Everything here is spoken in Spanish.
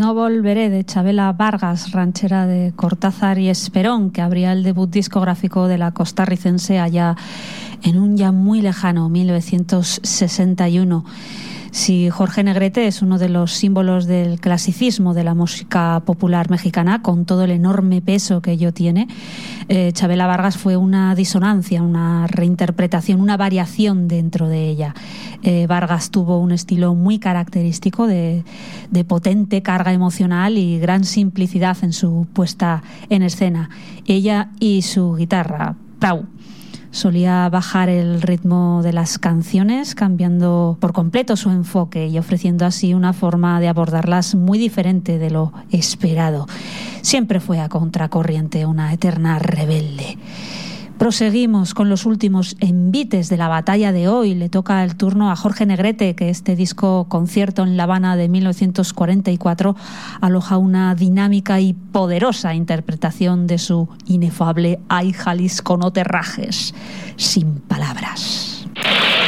No volveré, de Chabela Vargas, ranchera de Cortázar y Esperón, que abría el debut discográfico de la costarricense allá en un ya muy lejano 1961. Si Jorge Negrete es uno de los símbolos del clasicismo de la música popular mexicana, con todo el enorme peso que ello tiene, Chabela Vargas fue una disonancia, una reinterpretación, una variación dentro de ella. Vargas tuvo un estilo muy característico de potente carga emocional y gran simplicidad en su puesta en escena. Ella y su guitarra, Prau. Solía bajar el ritmo de las canciones, cambiando por completo su enfoque y ofreciendo así una forma de abordarlas muy diferente de lo esperado. Siempre fue a contracorriente, una eterna rebelde. Proseguimos con los últimos envites de la batalla de hoy. Le toca el turno a Jorge Negrete, que este disco Concierto en La Habana de 1944 aloja una dinámica y poderosa interpretación de su inefable Ay, Jalisco, no te rajes, sin palabras.